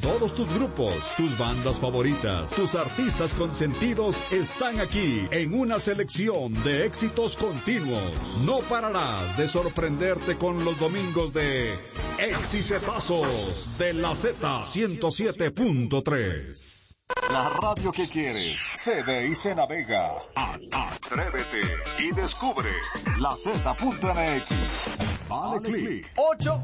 Todos tus grupos, tus bandas favoritas, tus artistas consentidos están aquí en una selección de éxitos continuos. No pararás de sorprenderte con los domingos de Exicetazos de la Z107.3. La radio que quieres se ve y se navega. Atrévete y descubre la Z.mx. Dale click. 8